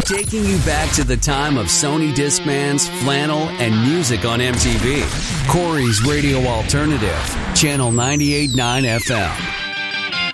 Taking you back to the time of Sony Discmans, flannel, and music on MTV. Corey's Radio Alternative, Channel 98.9 FM.